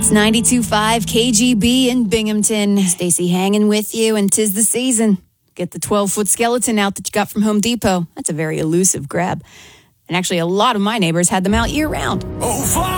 It's 92.5 KGB in Binghamton. Stacy hanging with you, and 'tis the season. Get the 12-foot skeleton out that you got from Home Depot. That's a very elusive grab. And actually, a lot of my neighbors had them out year-round.